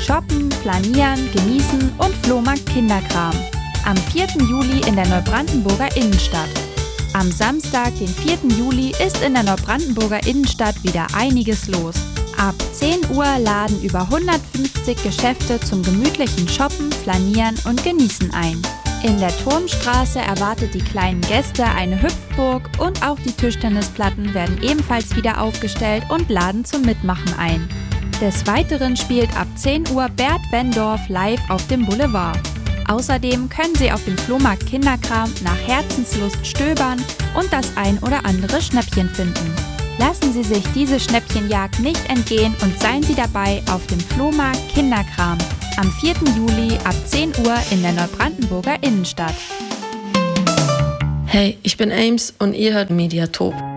Shoppen, Flanieren, Genießen und Flohmarkt Kinderkram. Am 4. Juli in der Neubrandenburger Innenstadt. Am Samstag, den 4. Juli, ist in der Neubrandenburger Innenstadt wieder einiges los. Ab 10 Uhr laden über 150 Geschäfte zum gemütlichen Shoppen, Flanieren und Genießen ein. In der Turmstraße erwartet die kleinen Gäste eine Hüpfburg und auch die Tischtennisplatten werden ebenfalls wieder aufgestellt und laden zum Mitmachen ein. Des Weiteren spielt ab 10 Uhr Bert Wendorf live auf dem Boulevard. Außerdem können Sie auf dem Flohmarkt Kinderkram nach Herzenslust stöbern und das ein oder andere Schnäppchen finden. Lassen Sie sich diese Schnäppchenjagd nicht entgehen und seien Sie dabei auf dem Flohmarkt Kinderkram am 4. Juli ab 10 Uhr in der Neubrandenburger Innenstadt. Hey, ich bin Ames und ihr hört Mediatop.